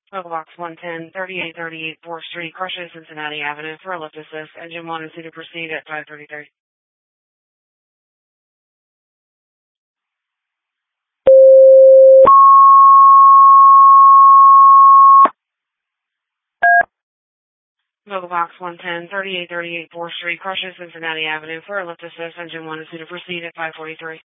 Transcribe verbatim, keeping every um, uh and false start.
Local Box one ten, thirty-eight thirty-eight fourth Street, crushes Cincinnati Avenue for a lift assist. Engine one is due to proceed at five thirty-three. Local Box one ten, thirty-eight thirty-eight fourth Street, crushes Cincinnati Avenue for a lift assist. Engine one is due to proceed at five forty-three.